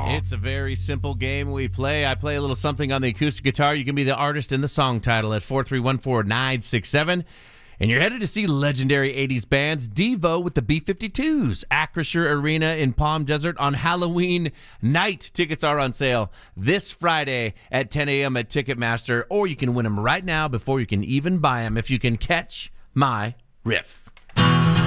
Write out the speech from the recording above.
It's a very simple game we play. I play a little something on the acoustic guitar. You can be the artist and the song title at 4314967. And you're headed to see legendary 80s bands Devo with the B-52s, Acrisure Arena in Palm Desert on Halloween night. Tickets are on sale this Friday at 10 a.m. at Ticketmaster, or you can win them right now before you can even buy them if you can catch my riff.